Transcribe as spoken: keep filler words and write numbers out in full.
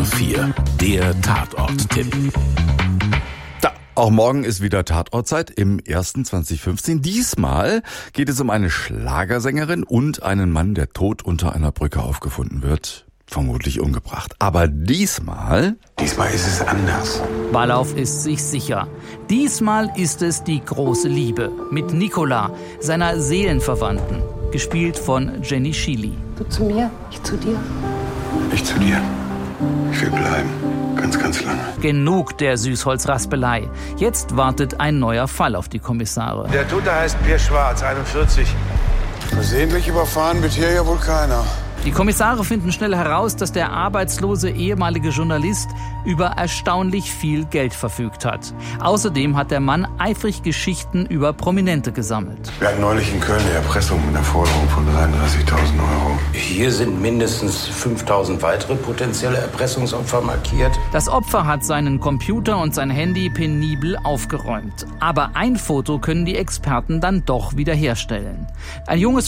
R vier, der Tatort-Tipp. Da, auch morgen ist wieder Tatortzeit im ersten zwanzig fünfzehn. Diesmal geht es um eine Schlagersängerin und einen Mann, der tot unter einer Brücke aufgefunden wird. Vermutlich umgebracht. Aber diesmal... Diesmal ist es anders. Ballauf ist sich sicher. Diesmal ist es die große Liebe mit Nicola, seiner Seelenverwandten, gespielt von Jenny Schily. Du zu mir, ich zu dir. Ich zu dir. Ich will bleiben. Ganz, ganz lange. Genug der Süßholzraspelei. Jetzt wartet ein neuer Fall auf die Kommissare. Der Tote heißt Pierre Schwarz, einundvierzig. Versehentlich überfahren wird hier ja wohl keiner. Die Kommissare finden schnell heraus, dass der arbeitslose ehemalige Journalist über erstaunlich viel Geld verfügt hat. Außerdem hat der Mann eifrig Geschichten über Prominente gesammelt. Wir hatten neulich in Köln eine Erpressung mit einer Forderung von dreiunddreißigtausend Euro. Hier sind mindestens fünftausend weitere potenzielle Erpressungsopfer markiert. Das Opfer hat seinen Computer und sein Handy penibel aufgeräumt. Aber ein Foto können die Experten dann doch wiederherstellen. Ein junges